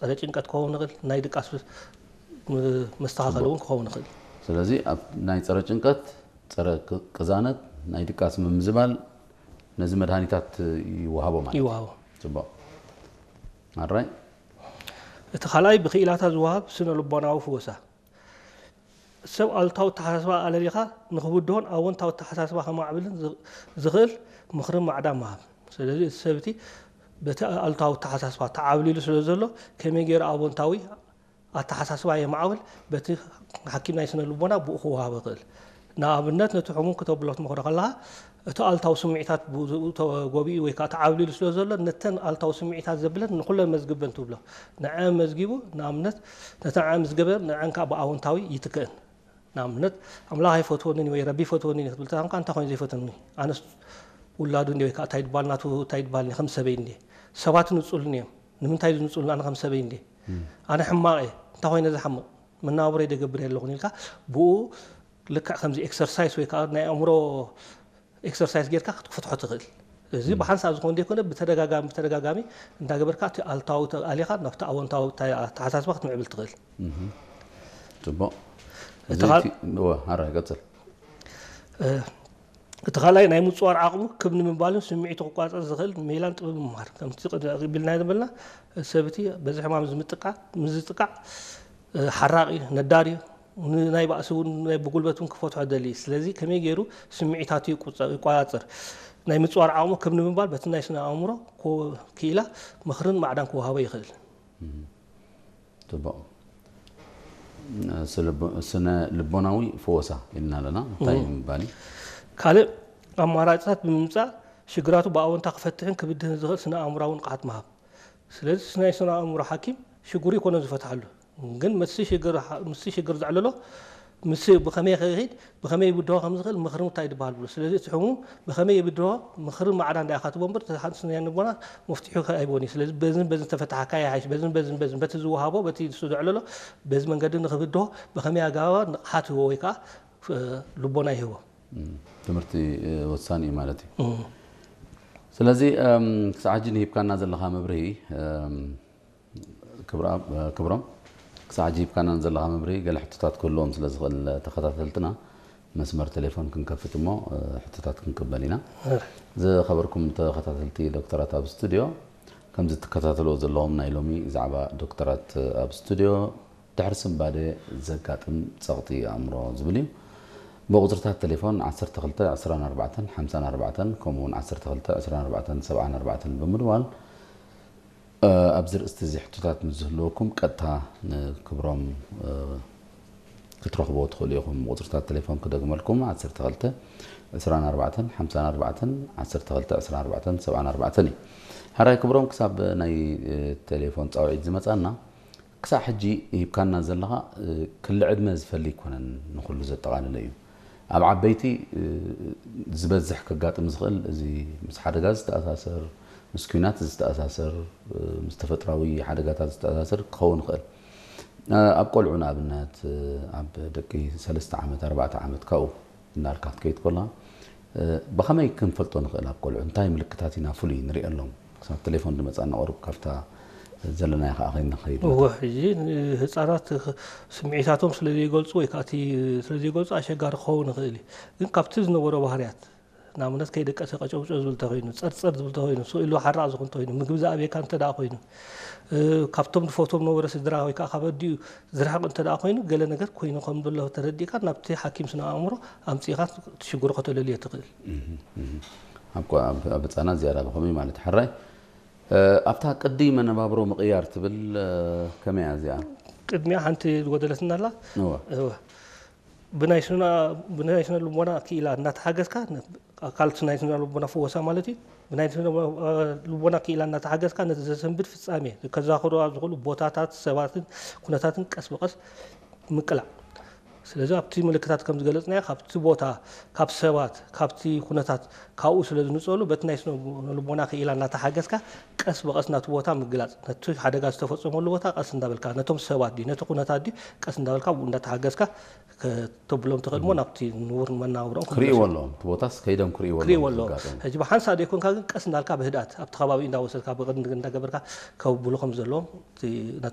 ፀረ ጭንቀት ክኸውን ይኽእል ናይ ድቃስ መስተኻኸል እውን ክኸውን ይኽእል ስለዚ ናይ ፀረ ጭንቀት ፀረ ቅዛነት ናይ ድቃስ ምምዝባል ነዚ መድሃኒታት ይወሃቦ ማለት ይወሃቦ ጽቡቕ አራይ እቲ ኻልኣይ ብኽኢላታት ዝወሃብ ስነ ልቦናዊ ፍወሳ ሰብ ኣሉታዊ ተሓሳስባ ኣለሊኻ ንኽውድሆን ኣወንታዊ ተሓሳስባ ከማዕብልን ዝኽእል ምኽርን ማዕዳን ምሃብ ስለዚ ሰብቲ በቲ ኣሉታዊ ተሓሳስባ ተዓብሊሉ ስለ ዘሎ ከመይ ገይሩ ኣወንታዊ ኣተሓሳስባ የማዕብል በቲ ሓኪም ናይ ስነ ልቦና ብኡ ክወሃብ ይኽእል ንኣብነት ነቲ ሕሙም ክተብሎ ክትመክሮ ከለኻ እቲ ኣሉታዊ ስምዒታት ተጎቢኡ ወይ ከዓ ተዓብሊሉ ስለ ዘሎ ነተን ኣሉታዊ ስምዒታት ዘብለን ንኩለን መዝግበን ትብሎ ንዐን መዝጊቡ ንኣብነት ነተን መዝገበ ንዐን ከዓ ብኣወንታዊ ይትክእን ንኣብነት ኣምላኽ ይፈትወኒ ወይ ረቢ ይፈትወኒ ክትብል ተምካ እንታይ ኮይኑ ዘይፈትወኒ ኣነስ ውላዱ እንዲ ወይ ከዓ እንታይ ድባል ናቱ እንታይ ድባል ከም ሰበይ እንዲ ሰባት ንጹልን እዮም ንምንታይ ዝንጹልን ኣነ ከም ሰበይ እንዲ ኣነ ሕማቕ እየ እንታይ ኮይኑ ዝሓምቕ መናብረይ ደገብር የለኹን ኢልካ ብኡ ልክዕ ከምዚ ኤክሰርሳይዝ ወይ ከዓ ናይ ኣእምሮ ኤክሰርሳይዝ ጌርካ ክትፍትሖ ትኽእል እዚ ብሓንሳብ ዝኾን ዘይኮነ ብተደጋጋሚ እንዳገበርካ እቲ ኣሉታዊ ኣሊኻ ናብቲ ኣወንታዊ ተሓሳስባ ክትምዕብል ትኽእል ጽቡቕ ቀጽል እቲ ኻልኣይ ናይ ምፅዋር ዓቕሙ ክብ ንምባልን ስምዒቱ ክቋፀር ዝኽእል ሜላን ጥበብ ምምሃር ከምቲ ቢልና ዘበልና ሰብቲ በዚ ሕማም ምዝጥቃዕ ሓራቂ ነዳሪ ናይ ባእሲ እውን ናይ ብጉልበት እውን ክፈትሖ ደሊ ስለዚ ከመይ ገይሩ ስምዒታቱ ይቋፀር ናይ ምፅዋር ዓቕሙ ክብ ንምባል በቲ ናይ ስነ ኣእምሮ ክኢላ ምኽርን ማዕዳን ክወሃቦ ይኽእል ጽቡቕ ስነ ልቦናዊ ፍወሳ ኢልና ኣለና እንታይ ምባሊ ካልእ ኣማራጭታት ብምምፃእ ሽግራቱ ብኣወንታ ክፈትሕን ክብድህን ዝኽእል ስነ ኣእምሮዊ ንቕሓት ምሃብ ስለዚ ናይ ስነ ኣእምሮ ሓኪም ሽግሩ ይኮነ ዝፈትሐሉ ግን ምስ ሽግር ዘዕለሎ ምስ ብኸመይ ክኸይድ ብኸመይ ይብድሆ ከም ዝኽእል ምኽርን እንታይ ድበሃል ብሎ ስለዚ እቲ ሕሙም ብኸመይ ይብድሆ ምኽርን ማዕዳን ዳኢኻ ትቦ እምበር ስነ ልቦና መፍትሑ ኣይቦኒ ስለዚ በዝን ተፈታሓካ ይሓይሽ በዝን በቲ ዝወሃቦ በቲ ዘዕለሎ በዚ መንገዲ ንኽብድሆ ብኸመይ ኣገባባ ንቕሓት ህቦ ወይ ከዓ ልቦና ይህቦ ትምህርቲ ወሳኒ ማለት እዩ ስለዚ ክሳብ ሕጂ ንሂብካና ዘለኻ መብርሂ ክብሮም ክሳብ ሕጂ ሂብካና ዘለኻ መብርሂ ገለ ሕቶታት ክህልዎም ስለ ዝኽእል ተኸታተልትና መስመር ቴሌፎን ክንከፍት እሞ ሕቶታት ክንቅበል ኢና ዝኸበርኩም ተኸታተልቲ ዶክተራት ኣብ ስቱድዮ ከምዚ ትከታተልዎ ዘለዎም ናይ ሎሚ ዛዕባ ዶክተራት ኣብ ስቱድዮ ድሕሪ ስንባደ ዘጋጥም ፀቕጢ ኣእምሮ ዝብል እዩ بقدرتها التليفون 12 24 54 كمون 12 24 74 بمدوال أبزر استزي حتوتات مزهلوكم قدها كبرهم كترخبوا تخليهم بقدرتها التليفون كدقم لكم 12 24 54 12 24 74 هراي كبرهم كسب ناي التليفون تعويد زمتنا كسا حجي يبكانا زلها كل عدمه زفلي يكون نخلو زتقال ليه أب عبيتي زبزح كقاطم زغل زي مس حدقات تأثر مسكينات تأثر مستفتراوي حدقات تأثر كون خل أب قول عنا بنات أب دقي 3 عامات 4 عامات كاو ناركات كيت كلها بخما يكون فلتون خل أب قول عن تايم لكتاتنا فلي نري لهم صار التليفون لما تصنع قرب كفتا زلنا يا أخي نخيل هو حجي هصارات سمعيتاتهم سلذي يقولوا ويكاتي سلذي يقولوا أشجار خون غيلي إن كابتز نورو بحريات نامناس كيد كأس قشوش زول تغينو صار زول تغينو سو إلو حرّ زخون تغينو مجبزة أبي كان تدا خينو كابتم فوتوم نورو سدرا ويكا خبرديو زرع كنت تدا خينو قال نجر خينو الحمد لله تردي كان نبتي حكيم سنا أمره أمسيخات تشجر قتل اللي تقل أبقى أبتأنا زيارة بخمي مالت حرّي أفتح قديما نبابرو مقيار تبل كم يعزيان قدمي أنت ودلتنا لا بنايسنا لبنا كيلا نتحجز كان قالت نايسنا لبنا فوسا مالتي بنايسنا لبنا كيلا نتحجز كان نتزسمبر في السامي كذا خروا أزغلوا بوتاتات سواتن كناتاتن كسب قص مكلا ስለዚህ ኣብቲ ምልክታት ከም ዝገለጽና ካብቲ ቦታ ካብ ሰባት ካብቲ ኩነታት ካብኡ ስለ ዝንጸሉ በቲ ናይ ስነ ልቦና ክኢላ እናተሓገዝካ ቀስ በቀስ ናቱ ቦታ ምግላጽ ነቲ ሓደጋ ዝተፈጸመሉ ቦታ ቀስ እንዳበልካ ነቶም ሰባት ዲ ነቲ ኩነታት ዲ ቀስ እንዳበልካ እንዳተሓገዝካ ከተብሎም ትኽእል ሞ ናብቲ ንቡር መናብሮም ክሪእዎሎም እቲ ቦታስ ከይዶም ክሪእዎሎም ሕጂ ብሓንሳ ደይኮንካ ግን ቀስ እንዳልካ ብህድኣት ኣብቲ ከባቢ እንዳወሰድካ ብቕድሚ እንዳገበርካ ከብብሉ ከም ዘለዎም